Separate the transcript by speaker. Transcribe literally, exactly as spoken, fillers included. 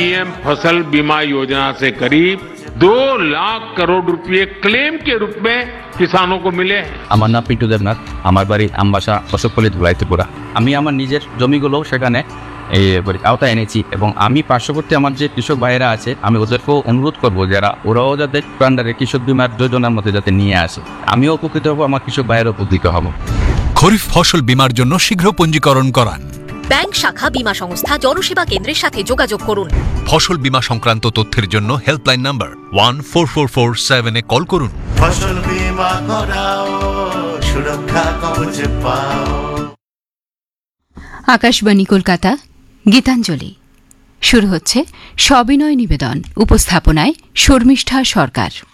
Speaker 1: PM फसल बीमा योजना से करीब दो लाख करोड़ रुपए क्लेम के रूप में किसानों को मिले हैं।
Speaker 2: আমার নাম পিন্টু দেবনাথ, আমার বাড়ি আমবাসা অশোকপল্লী ধুলাই ত্রিপুরা। আমি আমার নিজের জমিগুলো সেখানে এই আওতায় এনেছি এবং আমি পার্শ্ববর্তী আমার যে কৃষক ভাইয়েরা আছে আমি ওদেরকেও অনুরোধ করবো যারা ওরাও যাতে প্রান্ডারে কৃষক বিমার যোজনার মধ্যে যাতে নিয়ে আসে। আমিও উপকৃত হবো, আমার কৃষক ভাইয়েরও উপকৃত হবো।
Speaker 3: খরিফ ফসল বীমার জন্য শীঘ্র পঞ্জীকরণ করান।
Speaker 4: ব্যাংক শাখা বীমা সংস্থা জনসেবা কেন্দ্রের সাথে যোগাযোগ করুন।
Speaker 3: ফসল বীমা সংক্রান্ত তথ্যের জন্য helpline number one four four four seven এ কল করুন।
Speaker 5: ফসল বীমা করাও, সুরক্ষা কবচ পাও।
Speaker 6: আকাশবাণী কলকাতা, গীতাঞ্জলি শুরু হচ্ছে সবিনয় নিবেদন, উপস্থাপনায় শর্মিষ্ঠা সরকার।